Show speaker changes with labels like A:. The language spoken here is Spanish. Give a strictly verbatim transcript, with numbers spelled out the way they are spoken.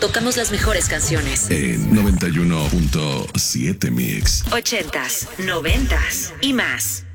A: tocamos las mejores canciones.
B: En noventa y uno punto siete Mix.
A: Ochentas, noventas y más.